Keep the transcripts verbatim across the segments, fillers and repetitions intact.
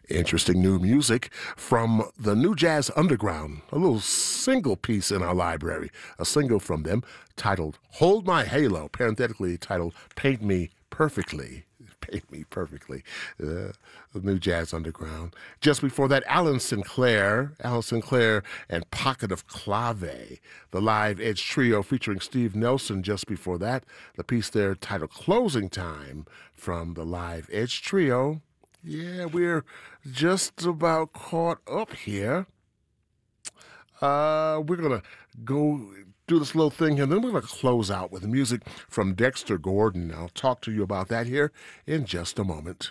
Interesting new music from the New Jazz Underground, a little single piece in our library, a single from them titled Hold My Halo, parenthetically titled Paint Me Perfectly. Paint Me Perfectly, uh, the New Jazz Underground. Just before that, Alan Sinclair, Alan Sinclair and Pocket of Clave, the Live Edge Trio featuring Steve Nelson. Just before that, the piece there titled Closing Time from the Live Edge Trio. Yeah, we're just about caught up here. Uh, we're going to go do this little thing here, and then we're going to close out with music from Dexter Gordon. I'll talk to you about that here in just a moment.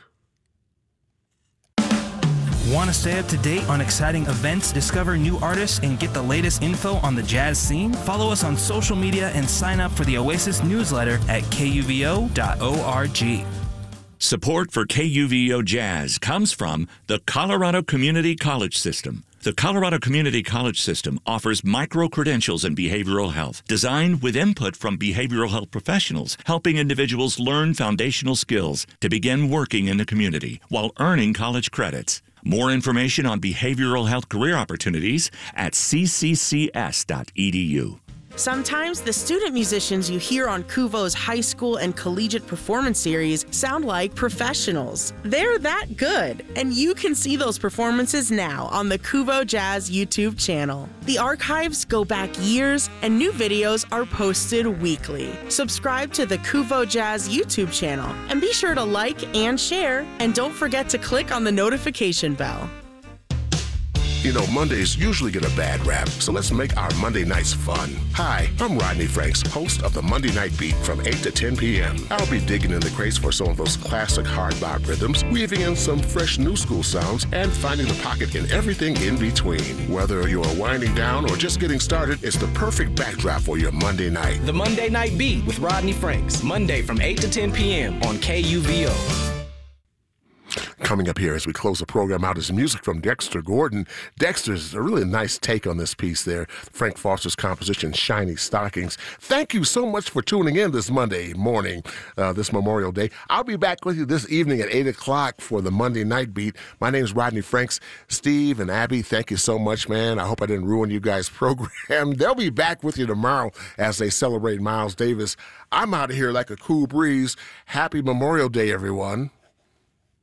Want to stay up to date on exciting events, discover new artists, and get the latest info on the jazz scene? Follow us on social media and sign up for the Oasis newsletter at K U V O dot org. Support for K U V O Jazz comes from the Colorado Community College System. The Colorado Community College System offers micro-credentials in behavioral health, designed with input from behavioral health professionals, helping individuals learn foundational skills to begin working in the community while earning college credits. More information on behavioral health career opportunities at c c c s dot e d u. Sometimes the student musicians you hear on Kuvo's high school and collegiate performance series sound like professionals. They're that good, and you can see those performances now on the Kuvo Jazz YouTube channel. The archives go back years, and new videos are posted weekly. Subscribe to the Kuvo Jazz YouTube channel, and be sure to like and share, and don't forget to click on the notification bell. You know, Mondays usually get a bad rap, so let's make our Monday nights fun. Hi, I'm Rodney Franks, host of the Monday Night Beat from eight to ten p.m. I'll be digging in the crates for some of those classic hard bop rhythms, weaving in some fresh new school sounds, and finding the pocket in everything in between. Whether you're winding down or just getting started, it's the perfect backdrop for your Monday night. The Monday Night Beat with Rodney Franks, Monday from eight to ten p.m. on K U V O. Coming up here as we close the program out is music from Dexter Gordon. Dexter's a really nice take on this piece there. Frank Foster's composition, Shiny Stockings. Thank you so much for tuning in this Monday morning, uh, this Memorial Day. I'll be back with you this evening at eight o'clock for the Monday Night Beat. My name is Rodney Franks. Steve and Abby, thank you so much, man. I hope I didn't ruin you guys' program. They'll be back with you tomorrow as they celebrate Miles Davis. I'm out of here like a cool breeze. Happy Memorial Day, everyone.